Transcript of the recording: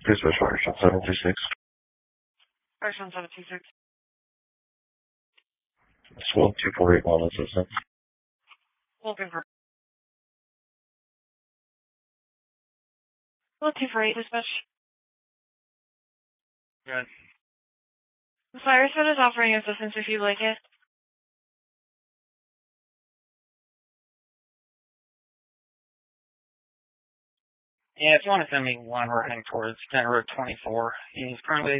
Please push Firestone 726. Firestone 726. It's 122481 assistant. Looking for 1248 dispatch. Good. The Firefox is offering assistance if you'd like it. Yeah, if you want to send me one, we're heading towards Stent Road 24. He's currently